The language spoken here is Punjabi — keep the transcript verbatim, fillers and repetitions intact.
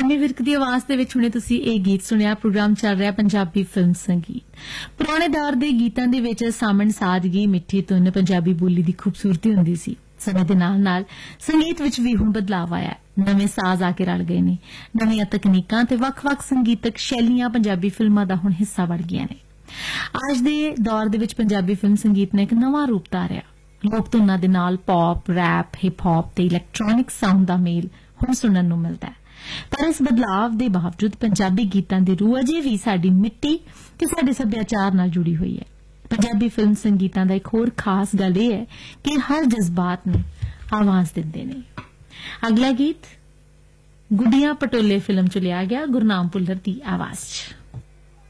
ਐਮੀ ਵਿਰਕ ਦੀ ਆਵਾਜ਼ ਦੇ ਵਿੱਚ ਹੁਣੇ ਤੁਸੀਂ ਇਹ ਗੀਤ ਸੁਣਿਆ। ਪ੍ਰੋਗਰਾਮ ਚੱਲ ਰਿਹਾ ਪੰਜਾਬੀ ਫਿਲਮ ਸੰਗੀਤ। ਪੁਰਾਣੇ ਦੌਰ ਦੇ ਗੀਤਾਂ ਦੇ ਵਿੱਚ ਸਾਮਣ ਸਾਦਗੀ, ਮਿੱਠੀ ਧੁਨ ਪੰਜਾਬੀ ਬੋਲੀ ਦੀ ਖੂਬਸੂਰਤੀ ਹੁੰਦੀ ਸੀ। ਸਮੇਂ ਦੇ ਨਾਲ ਨਾਲ ਸੰਗੀਤ ਵਿੱਚ ਵੀ ਹੁਣ ਬਦਲਾਅ ਆਇਆ। ਨਵੇਂ ਸਾਜ਼ ਆ ਕੇ ਰਲ ਗਏ ਨੇ, ਨਵੀਆਂ ਤਕਨੀਕਾਂ ਤੇ ਵੱਖ-ਵੱਖ ਸੰਗੀਤਕ ਸ਼ੈਲੀਆਂ ਪੰਜਾਬੀ ਫਿਲਮਾਂ ਦਾ ਹੁਣ ਹਿੱਸਾ ਬਣ ਗਈਆਂ ਨੇ। ਅੱਜ ਦੇ ਦੌਰ ਦੇ ਵਿੱਚ ਪੰਜਾਬੀ ਫਿਲਮ ਸੰਗੀਤ ਨੇ ਇੱਕ ਨਵਾਂ ਰੂਪ ਧਾਰਿਆ। ਲੋਕ ਧੁਨਾਂ ਦੇ ਨਾਲ ਪੌਪ, ਰੈਪ, ਹਿਪ ਹੌਪ ਤੇ ਇਲੈਕਟ੍ਰੋਨਿਕ ਸਾਊਂਡ ਦਾ ਮੇਲ ਹੁਣ ਸੁਣਨ ਨੂੰ ਮਿਲਦਾ ਹੈ। ਪਰ ਇਸ ਬਦਲਾਵ ਦੇ ਬਾਵਜੂਦ ਪੰਜਾਬੀ ਗੀਤਾਂ ਦੀ ਰੂਹ ਅਜੇ ਵੀ ਸਾਡੀ ਮਿੱਟੀ ਤੇ ਸਾਡੇ ਸੱਭਿਆਚਾਰ ਨਾਲ ਜੁੜੀ ਹੋਈ ਹੈ। ਪੰਜਾਬੀ ਫਿਲਮ ਸੰਗੀਤਾਂ ਦਾ ਇੱਕ ਹੋਰ ਖਾਸ ਗੱਲ ਇਹ ਹੈ ਕਿ ਹਰ ਜਜ਼ਬਾਤ ਨੂੰ ਆਵਾਜ਼ ਦਿੰਦੇ ਨੇ। ਅਗਲਾ ਗੀਤ ਗੁੱਡੀਆਂ ਪਟੋਲੇ ਫਿਲਮ ਚ ਲਿਆ ਗਿਆ ਗੁਰਨਾਮ ਭੁੱਲਰ ਦੀ ਆਵਾਜ਼ 'ਚ।